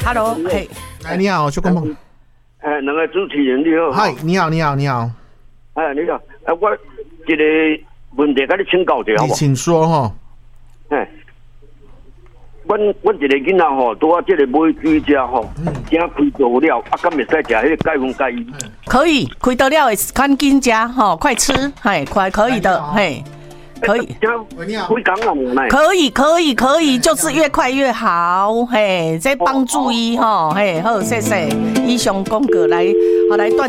，Hello， 嘿， 哎，你好，邱公鹏。 两个主持人你好。 嗨，你好。 你好。我一个问题跟你请教一下好不好？ 你请说哈。 阮一个囡仔吼，拄啊，这个买居家吼，惊开刀了，敢袂使食迄个钙粉钙衣？ 可以，开刀了的赶紧吃哈，快吃，嘿，快可以的，嘿，可以。可以，就是越快越好，嘿，这帮助伊吼，嘿，好，谢谢，以上讲过来，好来断。